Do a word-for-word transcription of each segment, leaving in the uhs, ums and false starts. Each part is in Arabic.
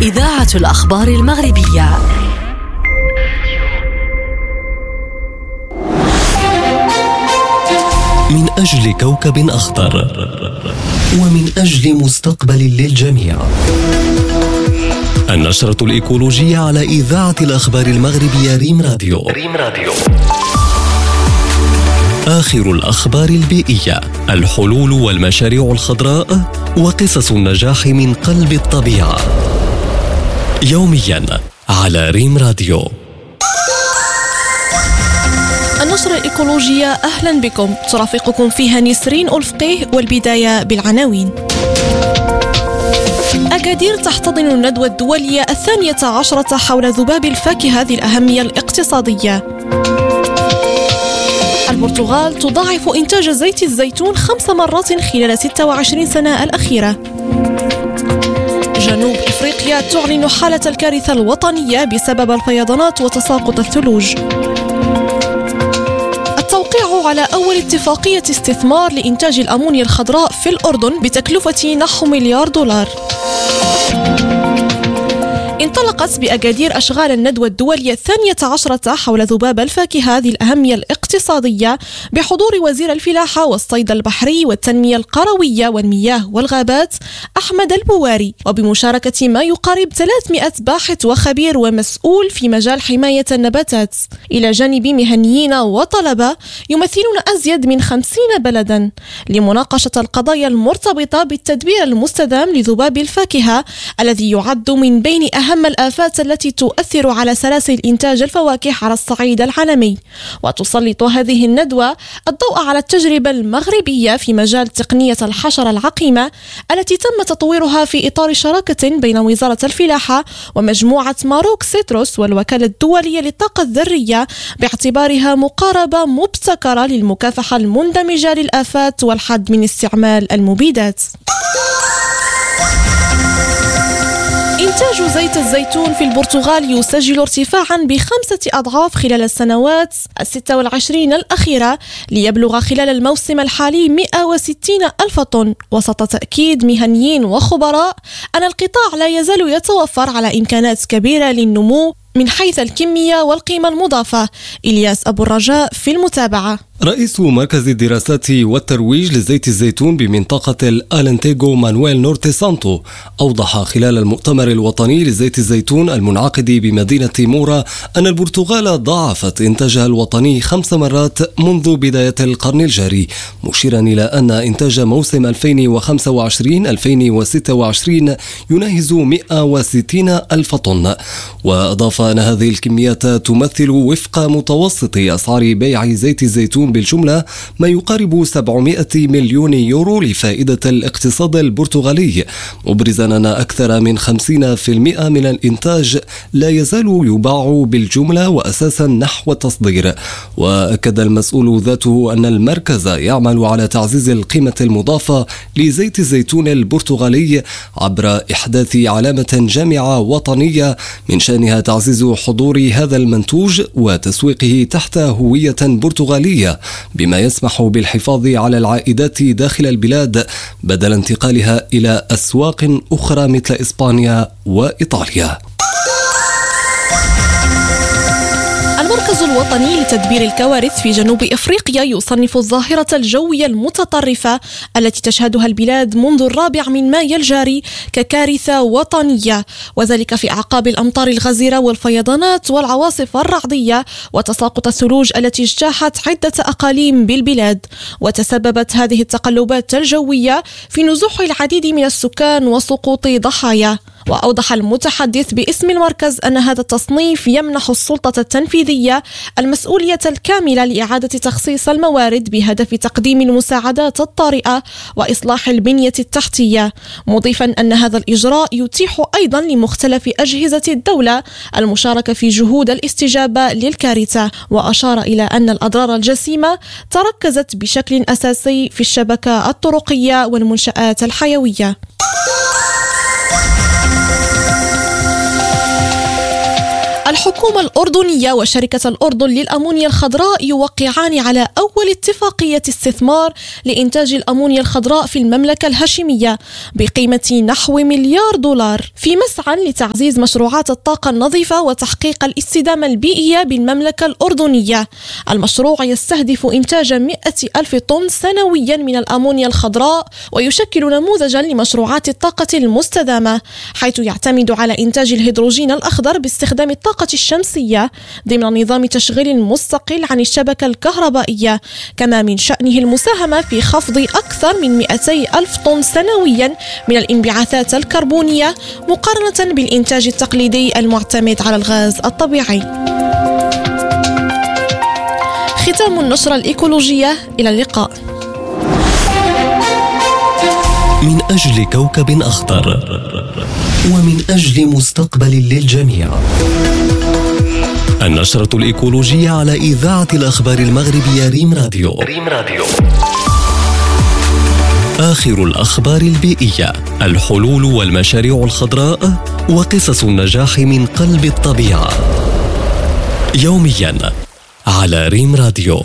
إذاعة الأخبار المغربية. من أجل كوكب أخضر ومن أجل مستقبل للجميع. النشرة الإيكولوجية على إذاعة الأخبار المغربية ريم راديو. ريم راديو. آخر الأخبار البيئية، الحلول والمشاريع الخضراء وقصص النجاح من قلب الطبيعة، يومياً على ريم راديو. النشرة الإيكولوجية، أهلا بكم، ترافقكم فيها نسرين ألفقيه، والبداية بالعناوين. أكادير تحتضن الندوة الدولية الثانية عشرة حول ذباب الفاكهة ذي الأهمية الاقتصادية. البرتغال تضاعف إنتاج زيت الزيتون خمس مرات خلال ستة وعشرين سنة الأخيرة. جنوب إفريقيا تعلن حالة الكارثة الوطنية بسبب الفيضانات وتساقط الثلوج. التوقيع على أول اتفاقية استثمار لإنتاج الأمونيا الخضراء في الأردن بتكلفة نحو مليار دولار. انطلقت بأكادير أشغال الندوة الدولية الثانية عشرة حول ذباب الفاكهة ذي الأهمية الاقتصادية بحضور وزير الفلاحة والصيد البحري والتنمية القروية والمياه والغابات أحمد البواري، وبمشاركة ما يقارب ثلاثمائة باحث وخبير ومسؤول في مجال حماية النباتات، إلى جانب مهنيين وطلبة يمثلون أزيد من خمسين بلدا، لمناقشة القضايا المرتبطة بالتدبير المستدام لذباب الفاكهة الذي يعد من بين أهم أهم الآفات التي تؤثر على سلاسل إنتاج الفواكه على الصعيد العالمي. وتسلط هذه الندوة الضوء على التجربة المغربية في مجال تقنية الحشرة العقيمة التي تم تطويرها في إطار شراكة بين وزارة الفلاحة ومجموعة ماروك سيتروس والوكالة الدولية للطاقة الذرية، باعتبارها مقاربة مبتكرة للمكافحة المندمجة للآفات والحد من استعمال المبيدات. إنتاج زيت الزيتون في البرتغال يسجل ارتفاعا بخمسة أضعاف خلال السنوات الستة والعشرين الأخيرة، ليبلغ خلال الموسم الحالي مئة وستين ألف طن، وسط تأكيد مهنيين وخبراء أن القطاع لا يزال يتوفر على إمكانات كبيرة للنمو من حيث الكمية والقيمة المضافة. إلياس أبو الرجاء في المتابعة. رئيس مركز الدراسات والترويج لزيت الزيتون بمنطقة الألنتيغو مانويل نورتي سانتو أوضح خلال المؤتمر الوطني لزيت الزيتون المنعقد بمدينة مورا أن البرتغال ضاعفت إنتاجها الوطني خمس مرات منذ بداية القرن الجاري، مشيرا إلى أن إنتاج موسم ألفين وخمسة وعشرين ألفين وستة وعشرين يناهز مئة وستين ألف طن. وأضاف أن هذه الكميات تمثل وفق متوسط أسعار بيع زيت الزيتون بالجملة ما يقارب سبعمائة مليون يورو لفائدة الاقتصاد البرتغالي، مبرزا أن أكثر من خمسين بالمئة من الإنتاج لا يزال يباع بالجملة وأساسا نحو التصدير. وأكد المسؤول ذاته أن المركز يعمل على تعزيز القيمة المضافة لزيت الزيتون البرتغالي عبر إحداث علامة جامعة وطنية من شأنها تعزيز حضور هذا المنتوج وتسويقه تحت هوية برتغالية، بما يسمح بالحفاظ على العائدات داخل البلاد بدل انتقالها إلى أسواق أخرى مثل إسبانيا وإيطاليا. المركز الوطني لتدبير الكوارث في جنوب إفريقيا يصنف الظاهرة الجوية المتطرفة التي تشهدها البلاد منذ الرابع من مايو الجاري ككارثة وطنية، وذلك في أعقاب الأمطار الغزيرة والفيضانات والعواصف الرعدية وتساقط الثلوج التي اجتاحت عدة أقاليم بالبلاد. وتسببت هذه التقلبات الجوية في نزوح العديد من السكان وسقوط ضحايا. وأوضح المتحدث باسم المركز أن هذا التصنيف يمنح السلطة التنفيذية المسؤولية الكاملة لإعادة تخصيص الموارد بهدف تقديم المساعدات الطارئة وإصلاح البنية التحتية، مضيفا أن هذا الإجراء يتيح أيضا لمختلف أجهزة الدولة المشاركة في جهود الاستجابة للكارثة. وأشار إلى أن الأضرار الجسيمة تركزت بشكل أساسي في الشبكة الطرقية والمنشآت الحيوية. الحكومة الأردنية وشركة الأردن للأمونيا الخضراء يوقعان على أول اتفاقية استثمار لإنتاج الأمونيا الخضراء في المملكة الهاشمية بقيمة نحو مليار دولار في مسعى لتعزيز مشروعات الطاقة النظيفة وتحقيق الاستدامة البيئية بالمملكة الأردنية. المشروع يستهدف إنتاج مئة ألف طن سنويا من الأمونيا الخضراء ويشكل نموذجا لمشروعات الطاقة المستدامة، حيث يعتمد على إنتاج الهيدروجين الأخضر باستخدام الطاقة الشمسية ضمن نظام تشغيل مستقل عن الشبكة الكهربائية، كما من شأنه المساهمة في خفض أكثر من مئتي ألف طن سنويا من الانبعاثات الكربونية مقارنة بالإنتاج التقليدي المعتمد على الغاز الطبيعي. ختام النشرة الإيكولوجية، إلى اللقاء. من أجل كوكب أخضر ومن أجل مستقبل للجميع. النشرة الإيكولوجية على إذاعة الأخبار المغربية ريم راديو. ريم راديو. آخر الأخبار البيئية، الحلول والمشاريع الخضراء وقصص النجاح من قلب الطبيعة. يومياً على ريم راديو.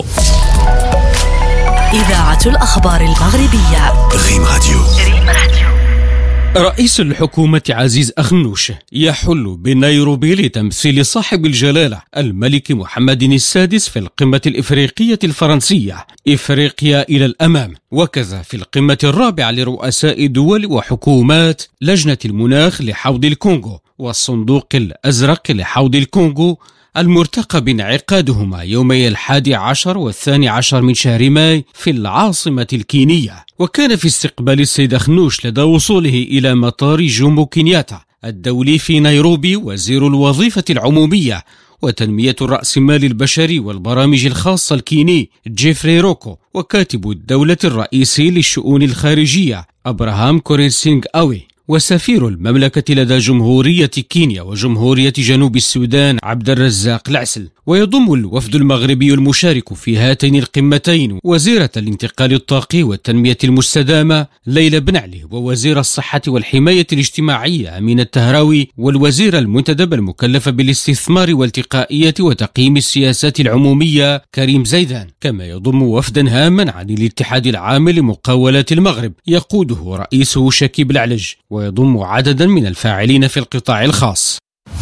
إذاعة الأخبار المغربية ريم راديو. ريم راديو. رئيس الحكومة عزيز أخنوش يحل بنيروبي لتمثيل صاحب الجلالة الملك محمد السادس في القمة الإفريقية الفرنسية إفريقيا إلى الأمام، وكذا في القمة الرابعة لرؤساء دول وحكومات لجنة المناخ لحوض الكونغو والصندوق الأزرق لحوض الكونغو المرتقى بانعقادهما يومي الحادي عشر والثاني عشر من شهر ماي في العاصمة الكينية. وكان في استقبال السيد أخنوش لدى وصوله إلى مطار جومو كينياتا الدولي في نيروبي وزير الوظيفة العمومية وتنمية الرأسمال البشري والبرامج الخاصة الكيني جيفري روكو، وكاتب الدولة الرئيسي للشؤون الخارجية أبراهام كورينسينغ أوي، وسفير المملكة لدى جمهورية كينيا وجمهورية جنوب السودان عبد الرزاق العسل. ويضم الوفد المغربي المشارك في هاتين القمتين وزيرة الانتقال الطاقي والتنمية المستدامة ليلى بن علي، ووزير الصحة والحماية الاجتماعية أمين التهراوي، والوزير المنتدب المكلف بالاستثمار والتقائية وتقييم السياسات العمومية كريم زيدان. كما يضم وفدا هاما عن الاتحاد العام لمقاولات المغرب يقوده رئيسه شكيب العلج، ويضم عددا من الفاعلين في القطاع الخاص.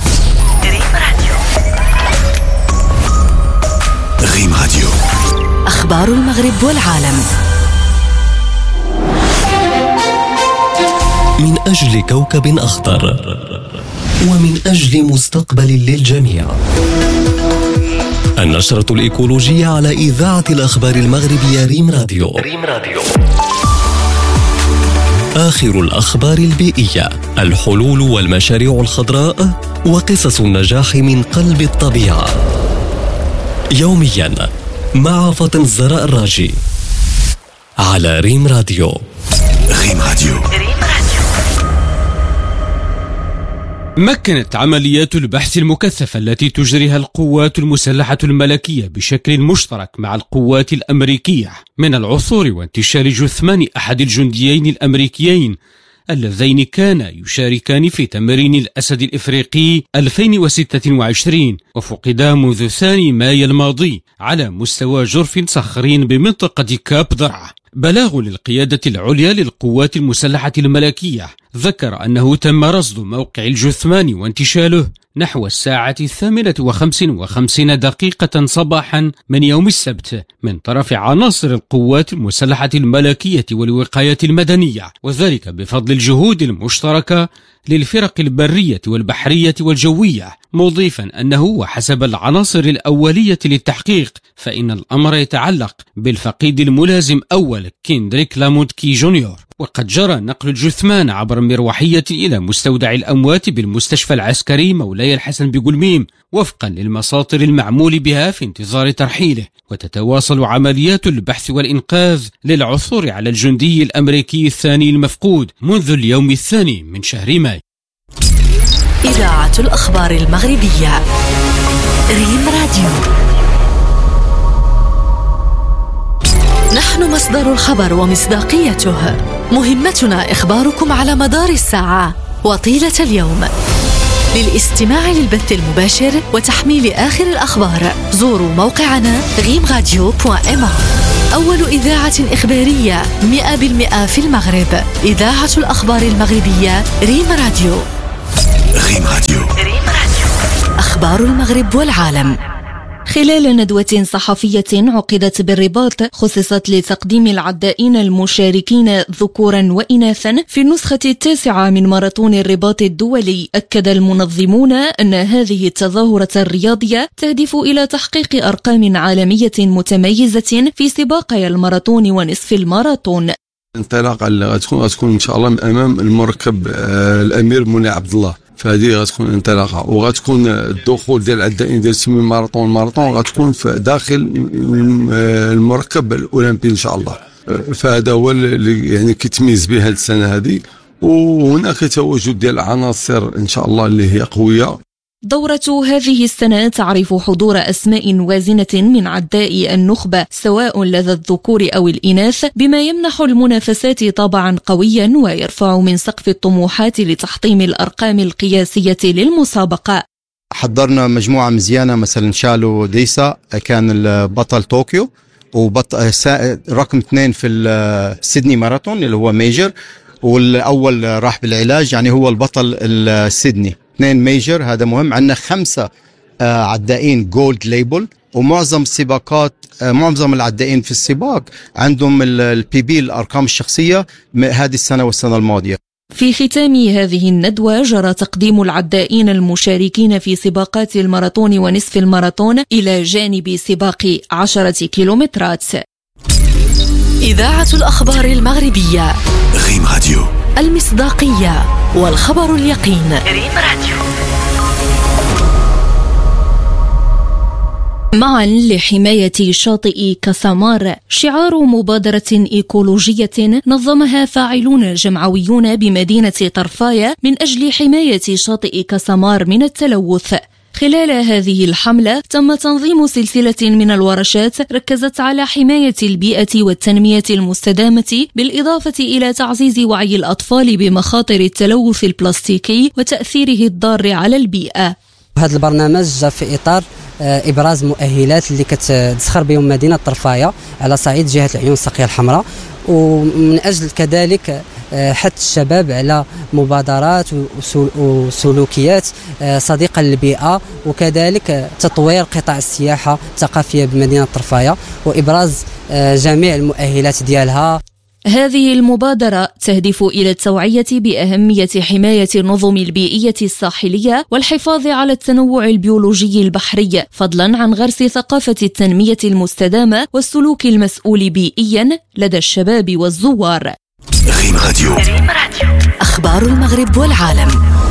ريم راديو. أخبار المغرب والعالم. من أجل كوكب أخضر ومن أجل مستقبل للجميع. النشرة الإيكولوجية على إذاعة الأخبار المغربية ريم راديو. ريم راديو. آخر الأخبار البيئية، الحلول والمشاريع الخضراء وقصص النجاح من قلب الطبيعة. يومياً مع فاطمة الزهراء الراجي على ريم راديو. ريم راديو. مكنت عمليات البحث المكثفة التي تجريها القوات المسلحة الملكية بشكل مشترك مع القوات الأمريكية من العثور وانتشال جثمان أحد الجنديين الأمريكيين اللذين كانا يشاركان في تمرين الأسد الإفريقي ألفين وستة وعشرين، وفقدا منذ ثاني مايو الماضي على مستوى جرف صخري بمنطقة كاب درعا. بلاغ للقيادة العليا للقوات المسلحة الملكية ذكر أنه تم رصد موقع الجثمان وانتشاله نحو الساعة الثامنة وخمس وخمسين دقيقة صباحا من يوم السبت من طرف عناصر القوات المسلحة الملكية والوقاية المدنية، وذلك بفضل الجهود المشتركة للفرق البرية والبحرية والجوية، مضيفا أنه وحسب العناصر الأولية للتحقيق فإن الأمر يتعلق بالفقيد الملازم أول كيندريك لامونتكي جونيور. وقد جرى نقل الجثمان عبر مروحية إلى مستودع الأموات بالمستشفى العسكري مولاي الحسن بقلميم وفقا للمساطر المعمول بها في انتظار ترحيله. وتتواصل عمليات البحث والإنقاذ للعثور على الجندي الأمريكي الثاني المفقود منذ اليوم الثاني من شهر ماي. إذاعة الأخبار المغربية ريم راديو. نحن مصدر الخبر ومصداقيته، مهمتنا إخباركم على مدار الساعة وطيلة اليوم. للاستماع للبث المباشر وتحميل آخر الأخبار زوروا موقعنا غيم راديو دوت ام. أول إذاعة إخبارية مئة بالمئة في المغرب، إذاعة الأخبار المغربية ريم راديو. ريم راديو. أخبار المغرب والعالم. خلال ندوة صحفية عقدت بالرباط خصصت لتقديم العدائين المشاركين ذكورا وإناثا في النسخة التاسعة من ماراثون الرباط الدولي، أكد المنظمون أن هذه التظاهرة الرياضية تهدف إلى تحقيق أرقام عالمية متميزة في سباقي الماراثون ونصف الماراثون. الانطلاقة اللي غتكون غتكون إن شاء الله من أمام المركب الأمير منى عبد الله، فهذه غتكون انطلاقه، وغتكون الدخول ديال العدائين ديال سيمي ماراثون ماراثون غتكون في داخل المركب الاولمبي ان شاء الله. فهذا هو اللي يعني كيتميز به هذه السنه هذه، وهناك تواجد ديال العناصر ان شاء الله اللي هي قويه. دورة هذه السنة تعرف حضور أسماء وازنة من عداء النخبة سواء لدى الذكور أو الإناث، بما يمنح المنافسات طابعا قويا ويرفع من سقف الطموحات لتحطيم الأرقام القياسية للمسابقة. حضرنا مجموعة مزيانة، مثلا شالو ديسا كان البطل طوكيو وبطل رقم اثنين في السيدني ماراثون اللي هو ميجر، والأول راح بالعلاج يعني هو البطل السيدني، اثنين ميجر. هذا مهم. عندنا خمسة آه عدائين جولد ليبل، ومعظم السباقات آه معظم العدائين في السباق عندهم البي بي الأرقام الشخصية هذه السنة والسنة الماضية. في ختام هذه الندوة جرى تقديم العدائين المشاركين في سباقات الماراثون ونصف الماراثون إلى جانب سباق عشرة كيلومترات. إذاعة الأخبار المغربية ريم راديو. المصداقية والخبر اليقين. ريم راديو. معا لحماية شاطئ كاسامار، شعار مبادرة إيكولوجية نظمها فاعلون جمعويون بمدينة طرفاية من أجل حماية شاطئ كاسامار من التلوث. خلال هذه الحملة تم تنظيم سلسلة من الورشات ركزت على حماية البيئة والتنمية المستدامة، بالإضافة إلى تعزيز وعي الأطفال بمخاطر التلوث البلاستيكي وتأثيره الضار على البيئة. هذا البرنامج جاء في إطار إبراز مؤهلات اللي كتدخر بهم مدينة طرفاية على صعيد جهة العيون الساقية الحمراء، ومن أجل كذلك حث الشباب على مبادرات وسلوكيات صديقة للبيئة، وكذلك تطوير قطاع السياحة الثقافية بمدينة طرفاية وإبراز جميع المؤهلات ديالها. هذه المبادرة تهدف إلى التوعية بأهمية حماية النظم البيئية الساحلية والحفاظ على التنوع البيولوجي البحري، فضلا عن غرس ثقافة التنمية المستدامة والسلوك المسؤول بيئيا لدى الشباب والزوار. ريم راديو. أخبار المغرب والعالم.